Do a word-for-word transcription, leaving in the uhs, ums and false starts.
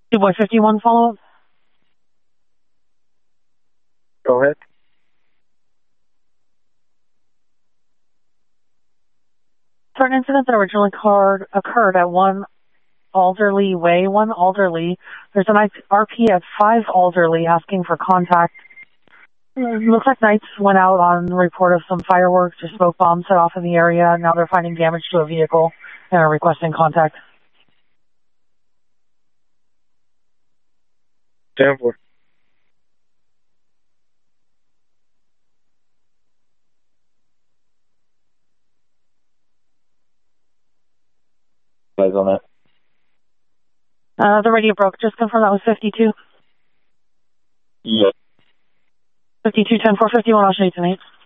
Two boy fifty-one follow-up. Go ahead. For an incident that originally occurred, occurred at one Alderley Way, one Alderley. There's an R P at five Alderley asking for contact. It looks like Knights went out on report of some fireworks or smoke bombs set off in the area. Now they're finding damage to a vehicle and are requesting contact. ten four. Guys on that. Uh, the radio broke. Just confirm that was fifty-two. Yep. fifty-two, ten four, fifty-one, I'll show you tonight.